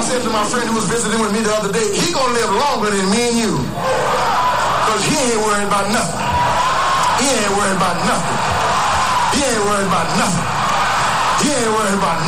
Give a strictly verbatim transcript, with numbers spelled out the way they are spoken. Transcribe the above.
said to my friend who was visiting with me the other day, he gonna live longer than me and you. Because he ain't worried about nothing. He ain't worried about nothing. He ain't worried about nothing. He ain't worried about nothing.